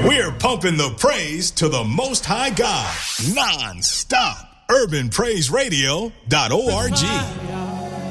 We're pumping the praise to the Most High God, non-stop. UrbanPraiseRadio.org.